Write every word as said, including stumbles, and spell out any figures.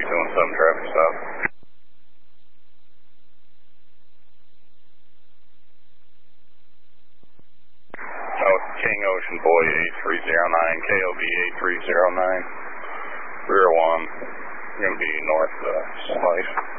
doing some traffic stop. Oh, King Ocean Boy eight three zero nine, K O B eight three zero nine, rear one, going to be north of uh, Slice.